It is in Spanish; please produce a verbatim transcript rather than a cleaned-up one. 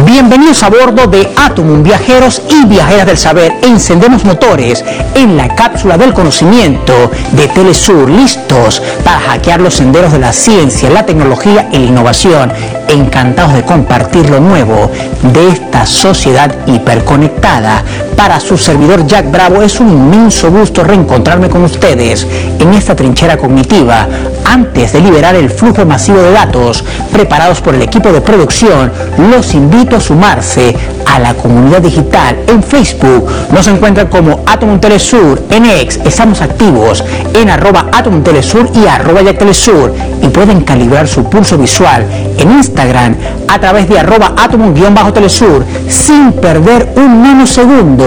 Bienvenidos a bordo de Atomum, viajeros y viajeras del saber. Encendemos motores en la cápsula del conocimiento de Telesur, listos para hackear los senderos de la ciencia, la tecnología y la innovación. Encantados de compartir lo nuevo de esta sociedad hiperconectada. Para su servidor Jack Bravo es un inmenso gusto reencontrarme con ustedes en esta trinchera cognitiva. Antes de liberar el flujo masivo de datos preparados por el equipo de producción, los invito a sumarse a la comunidad digital. En Facebook nos encuentran como Atomum Telesur, en X estamos activos en arroba Atomum Telesur y arroba Jack Telesur, y pueden calibrar su pulso visual en Instagram a través de arroba Atomum-Telesur sin perder un nanosegundo